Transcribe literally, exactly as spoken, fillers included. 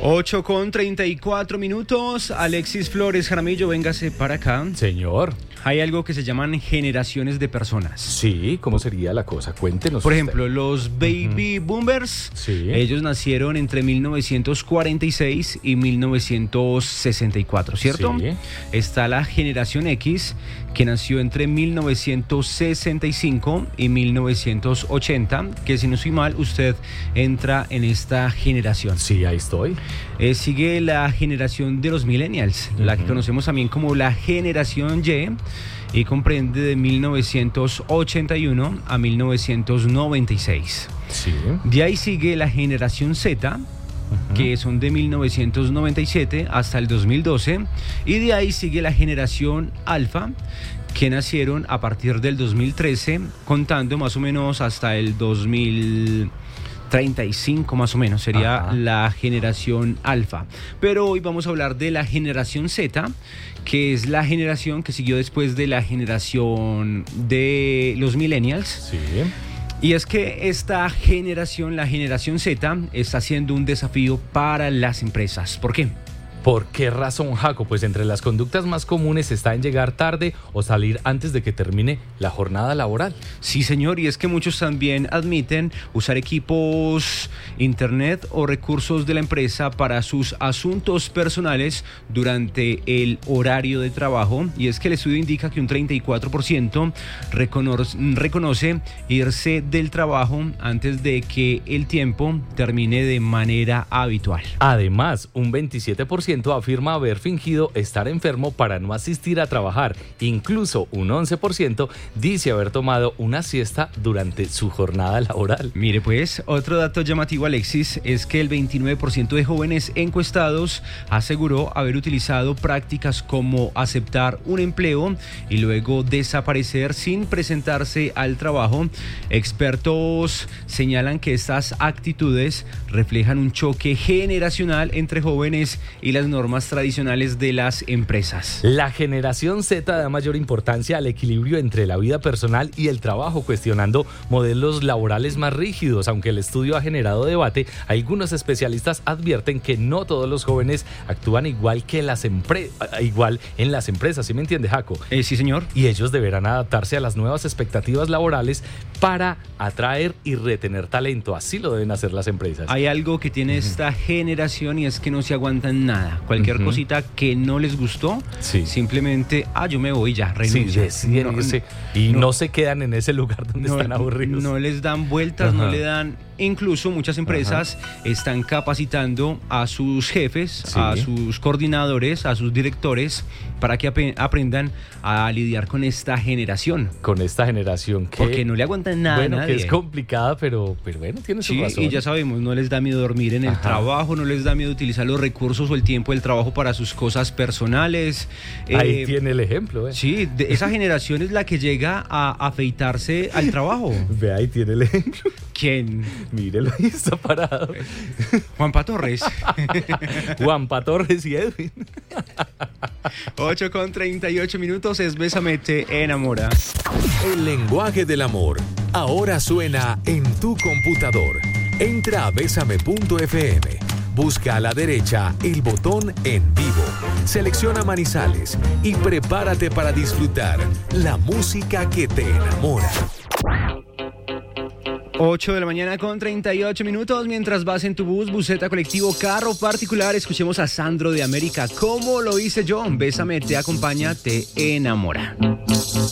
ocho con treinta y cuatro minutos. Alexis Flores Jaramillo, véngase para acá. Señor. Hay algo que se llaman generaciones de personas. Sí, ¿cómo sería la cosa? Cuéntenos. Por usted. ejemplo, los baby uh-huh. boomers, sí. ellos nacieron entre mil novecientos cuarenta y seis y mil novecientos sesenta y cuatro, ¿cierto? Sí. Está la generación X, que nació entre mil novecientos sesenta y cinco y mil novecientos ochenta, que si no soy mal, usted entra en esta generación. Sí, ahí estoy. Eh, sigue la generación de los millennials, uh-huh. la que conocemos también como la generación Y, y comprende de mil novecientos ochenta y uno a mil novecientos noventa y seis. Sí. De ahí sigue la generación Z, uh-huh. que son de mil novecientos noventa y siete hasta el dos mil doce, y de ahí sigue la generación Alfa, que nacieron a partir del dos mil trece, contando más o menos hasta el dos mil treinta y cinco más o menos, sería Ajá. la generación Alfa. Pero hoy vamos a hablar de la generación Z, que es la generación que siguió después de la generación de los millennials. Sí. Y es que esta generación, la generación Z, está siendo un desafío para las empresas. ¿Por qué? ¿Por qué razón, Jaco? Pues entre las conductas más comunes está en llegar tarde o salir antes de que termine la jornada laboral. Sí, señor, y es que muchos también admiten usar equipos, internet o recursos de la empresa para sus asuntos personales durante el horario de trabajo. Y es que el estudio indica que un treinta y cuatro por ciento reconoce, reconoce irse del trabajo antes de que el tiempo termine de manera habitual. Además, un veintisiete por ciento afirma haber fingido estar enfermo para no asistir a trabajar. Incluso un once por ciento dice haber tomado una siesta durante su jornada laboral. Mire pues, otro dato llamativo, Alexis, es que el veintinueve por ciento de jóvenes encuestados aseguró haber utilizado prácticas como aceptar un empleo y luego desaparecer sin presentarse al trabajo. Expertos señalan que estas actitudes reflejan un choque generacional entre jóvenes y las normas tradicionales de las empresas. La generación Z da mayor importancia al equilibrio entre la vida personal y el trabajo, cuestionando modelos laborales más rígidos. Aunque el estudio ha generado debate, algunos especialistas advierten que no todos los jóvenes actúan igual que las empre- igual en las empresas. ¿Sí me entiende, Jaco? Eh, sí, señor. Y ellos deberán adaptarse a las nuevas expectativas laborales para atraer y retener talento. Así lo deben hacer las empresas. Hay algo que tiene uh-huh. esta generación y es que no se aguantan nada. Cualquier uh-huh. cosita que no les gustó, sí. simplemente, ah, yo me voy ya, renuncio. Sí, sí, no, sí. Y no, no se quedan en ese lugar donde no, están aburridos. No les dan vueltas, uh-huh. no le dan... Incluso muchas empresas uh-huh. están capacitando a sus jefes, sí. a sus coordinadores, a sus directores, para que ap- aprendan a lidiar con esta generación. Con esta generación que... Porque no le aguantan nada bueno, a nadie. que es complicada, pero, pero bueno, tiene su sí, razón. Y ya sabemos, no les da miedo dormir en el Ajá. trabajo, no les da miedo utilizar los recursos o el tiempo del trabajo para sus cosas personales. Ahí eh, tiene el ejemplo. ¿eh? Sí, de esa generación es la que llega a afeitarse al trabajo. Ve, ahí tiene el ejemplo. ¿Quién? Mírelo, ahí está parado. Juanpa Torres. Juanpa Torres y Edwin. ocho con treinta y ocho minutos es Bésame te enamora. El lenguaje del amor ahora suena en tu computador. Entra a bésame punto efe eme. Busca a la derecha el botón En Vivo. Selecciona Manizales y prepárate para disfrutar la música que te enamora. ocho de la mañana con treinta y ocho minutos. Mientras vas en tu bus, buseta, colectivo, carro particular, escuchemos a Sandro de América. ¿Cómo lo hice yo? Bésame te acompaña, te enamora.